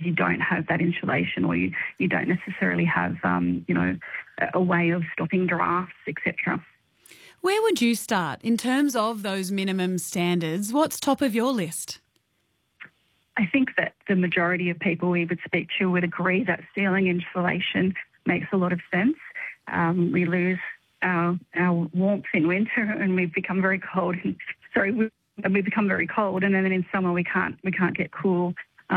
you don't have that insulation, or you don't necessarily have, a way of stopping drafts, etc. Where would you start in terms of those minimum standards? What's top of your list? I think that the majority of people we would speak to would agree that ceiling insulation makes a lot of sense. We lose our warmth in winter, and we become very cold. We become very cold, and then in summer we can't get cool.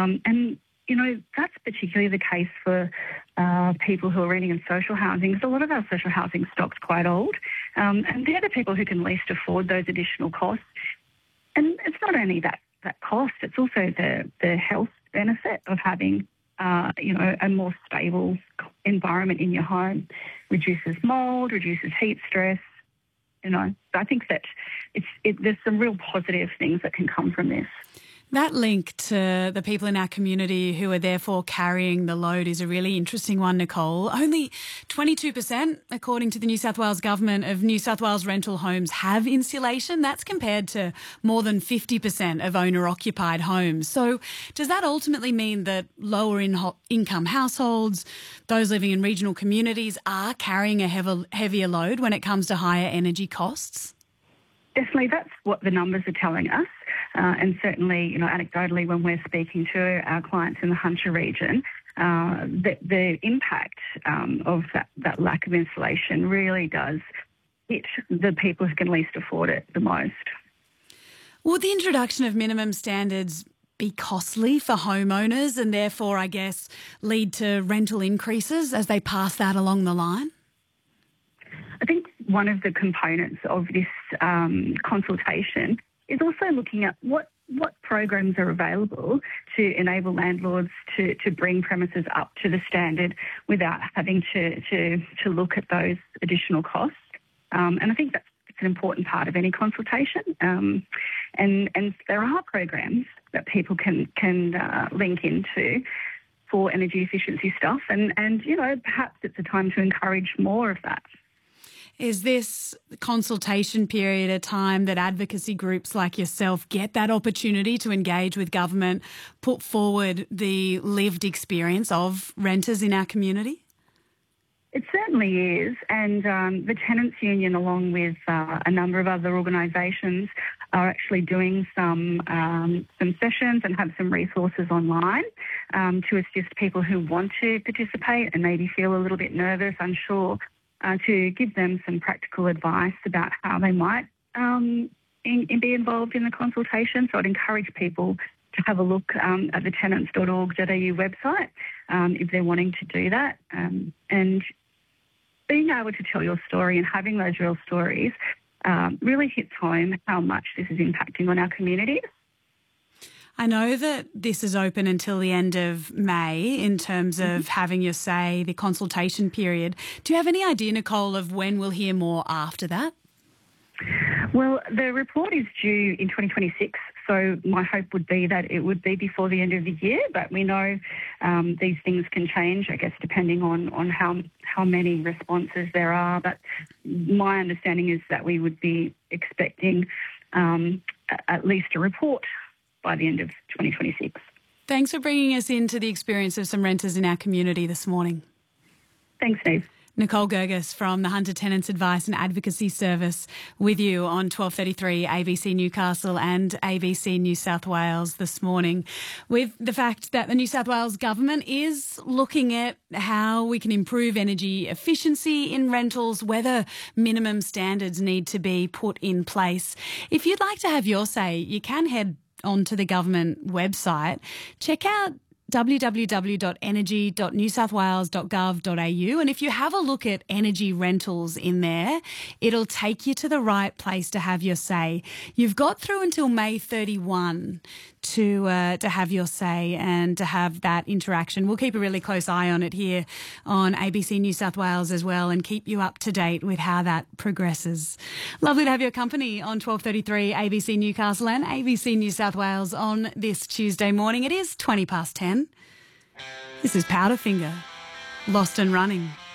That's particularly the case for people who are renting in social housing, because a lot of our social housing stock's quite old, and they're the people who can least afford those additional costs. And it's not only that cost, it's also the health benefit of having a more stable environment in your home. Reduces mould, reduces heat stress. So I think that there's some real positive things that can come from this. That link to the people in our community who are therefore carrying the load is a really interesting one, Nicole. Only 22%, according to the New South Wales Government, of New South Wales rental homes have insulation. That's compared to more than 50% of owner-occupied homes. So does that ultimately mean that lower income households, those living in regional communities, are carrying a heavier load when it comes to higher energy costs? Definitely, that's what the numbers are telling us. And certainly, anecdotally, when we're speaking to our clients in the Hunter region, the impact of that lack of insulation really does hit the people who can least afford it the most. Would the introduction of minimum standards be costly for homeowners and therefore, I guess, lead to rental increases as they pass that along the line? I think one of the components of this consultation is also looking at what programs are available to enable landlords to bring premises up to the standard without having to look at those additional costs. And I think that's an important part of any consultation. And there are programs that people can link into for energy efficiency stuff. And perhaps it's a time to encourage more of that. Is this consultation period a time that advocacy groups like yourself get that opportunity to engage with government, put forward the lived experience of renters in our community? It certainly is, and the Tenants Union, along with a number of other organisations, are actually doing some sessions and have some resources online to assist people who want to participate and maybe feel a little bit nervous, unsure, to give them some practical advice about how they might be involved in the consultation. So I'd encourage people to have a look at the tenants.org.au website if they're wanting to do that. And being able to tell your story and having those real stories really hits home how much this is impacting on our communities. I know that this is open until the end of May in terms of having your say, the consultation period. Do you have any idea, Nicole, of when we'll hear more after that? Well, the report is due in 2026, so my hope would be that it would be before the end of the year, but we know these things can change, I guess, depending on how many responses there are. But my understanding is that we would be expecting at least a report by the end of 2026. Thanks for bringing us into the experience of some renters in our community this morning. Thanks, Steve. Nicole Gergis from the Hunter Tenants Advice and Advocacy Service with you on 12:33 ABC Newcastle and ABC New South Wales this morning, with the fact that the New South Wales Government is looking at how we can improve energy efficiency in rentals, whether minimum standards need to be put in place. If you'd like to have your say, you can head onto the government website. Check out www.energy.newsouthwales.gov.au, and if you have a look at energy rentals in there, it'll take you to the right place to have your say. You've got through until May 31 to have your say and to have that interaction. We'll keep a really close eye on it here on ABC New South Wales as well and keep you up to date with how that progresses. Lovely to have your company on 12:33 ABC Newcastle and ABC New South Wales on this Tuesday morning. It is 10:20. This is Powderfinger, Lost and Running.